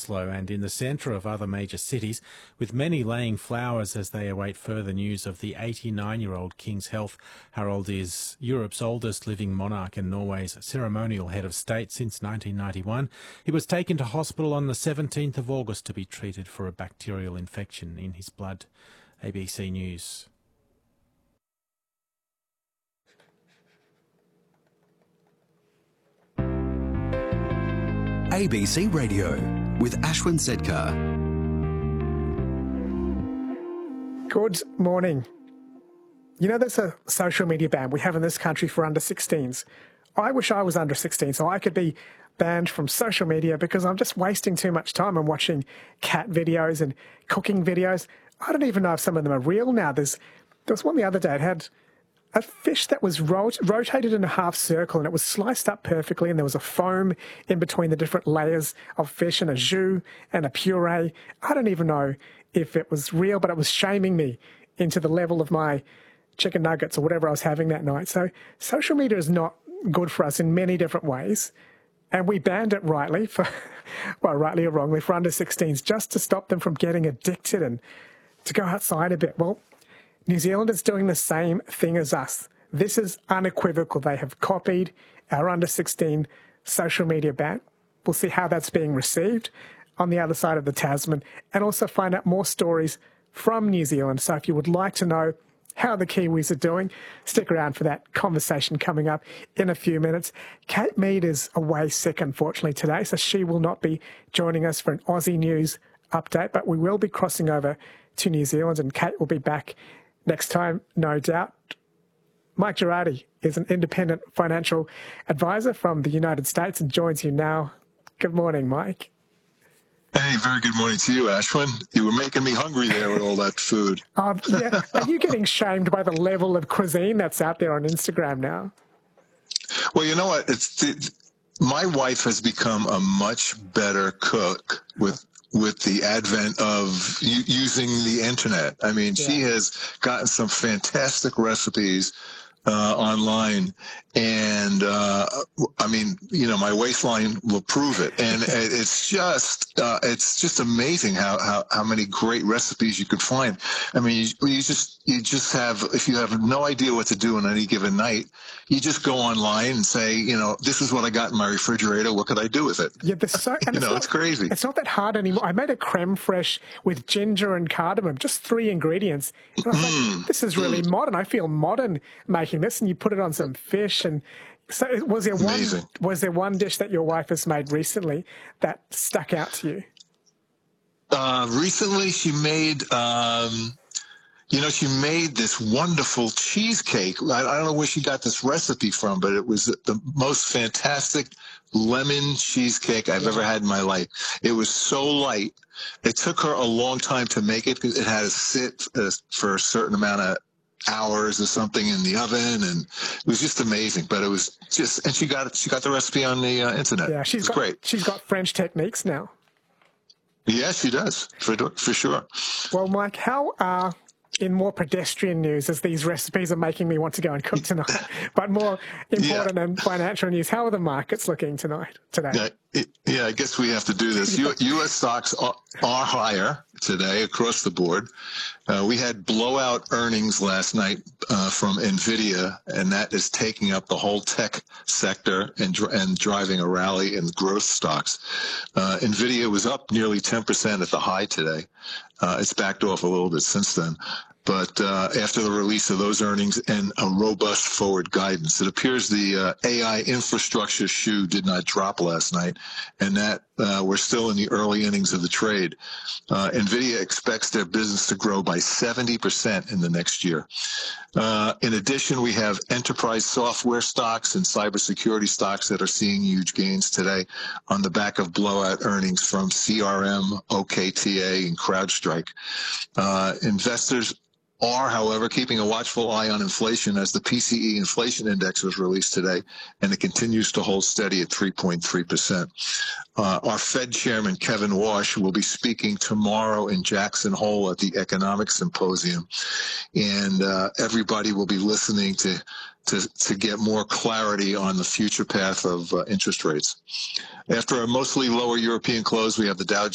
Oslo and in the centre of other major cities, with many laying flowers as they await further news of the 89-year-old King's health. Harald is Europe's oldest living monarch and Norway's ceremonial head of state since 1991. He was taken to hospital on the 17th of August to be treated for a bacterial infection in his blood. ABC News. ABC Radio with Ashwin Sedkar. Good morning. You know, there's a social media ban we have in this country for under 16s. I wish I was under 16 so I could be banned from social media because I'm just wasting too much time on watching cat videos and cooking videos. I don't even know if some of them are real now. There was one the other day. It had a fish that was rotated in a half circle and it was sliced up perfectly, and there was a foam in between the different layers of fish and a jus and a puree. I don't even know if it was real, but it was shaming me into the level of my chicken nuggets or whatever I was having that night. So social media is not good for us in many different ways. And we banned it rightly or wrongly, for under 16s, just to stop them from getting addicted and to go outside a bit. Well, New Zealand is doing the same thing as us. This is unequivocal. They have copied our under 16 social media ban. We'll see how that's being received on the other side of the Tasman, and also find out more stories from New Zealand. So if you would like to know how the Kiwis are doing, stick around for that conversation coming up in a few minutes. Kate Mead is away sick, unfortunately, today, so she will not be joining us for an Aussie News update, but we will be crossing over to New Zealand, and Kate will be back next time, no doubt. Mike Girardi is an independent financial advisor from the United States and joins you now. Good morning, Mike. Hey, very good morning to you, Ashwin. You were making me hungry there with all that food. Yeah. Are you getting shamed by the level of cuisine that's out there on Instagram now? Well, you know what? My wife has become a much better cook with the advent of using the internet. I mean, She has gotten some fantastic recipes online, and I mean, you know, my waistline will prove it. And it's just amazing how many great recipes you could find. I mean, you just have, if you have no idea what to do on any given night, you just go online and say, you know, this is what I got in my refrigerator. What could I do with it? Yeah, it's crazy. It's not that hard anymore. I made a creme fraiche with ginger and cardamom, just 3 ingredients. And I was like, this is really modern. I feel modern making this, and you put it on some fish. And so was there one dish that your wife has made recently that stuck out to you? Recently she made she made this wonderful cheesecake. I don't know where she got this recipe from, but it was the most fantastic lemon cheesecake I've ever had in my life. It was so light. It took her a long time to make it because it had to sit for a certain amount of hours or something in the oven, and it was just amazing. But it was just, and she got the recipe on the internet. Yeah, great. She's got French techniques now. Yeah, she does, for sure. Well, Mike, how in more pedestrian news, as these recipes are making me want to go and cook tonight, but more important and financial news, how are the markets looking today? Yeah, I guess we have to do this. U.S. stocks are higher today across the board. We had blowout earnings last night from NVIDIA, and that is taking up the whole tech sector and driving a rally in growth stocks. NVIDIA was up nearly 10% at the high today. It's backed off a little bit since then. But after the release of those earnings and a robust forward guidance, it appears the AI infrastructure shoe did not drop last night, and that we're still in the early innings of the trade. NVIDIA expects their business to grow by 70% in the next year. In addition, we have enterprise software stocks and cybersecurity stocks that are seeing huge gains today on the back of blowout earnings from CRM, OKTA, and CrowdStrike. Investors are, however, keeping a watchful eye on inflation as the PCE inflation index was released today, and it continues to hold steady at 3.3%. Our Fed chairman, Kevin Walsh, will be speaking tomorrow in Jackson Hole at the Economic Symposium, and everybody will be listening to get more clarity on the future path of interest rates. After a mostly lower European close, we have the Dow